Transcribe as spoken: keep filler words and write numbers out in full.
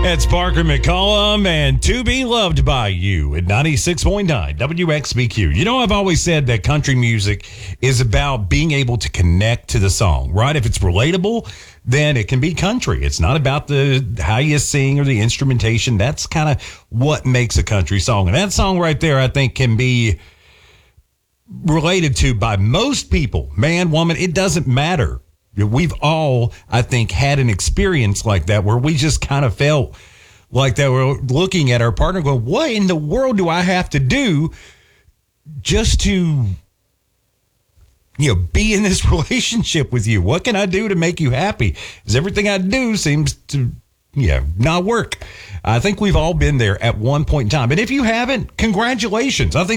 That's Parker McCollum and To Be Loved by You at ninety-six point nine W X B Q. You know, I've always said that country music is about being able to connect to the song, right? If it's relatable, then it can be country. It's not about the how you sing or the instrumentation. That's kind of what makes a country song. And that song right there, I think, can be related to by most people, man, woman, it doesn't matter. We've all, I think, had an experience like that where we just kind of felt like that we're looking at our partner going, what in the world do I have to do just to, you know, be in this relationship with you? What can I do to make you happy? Because everything I do seems to, yeah, not work. I think we've all been there at one point in time. And if you haven't, congratulations. I think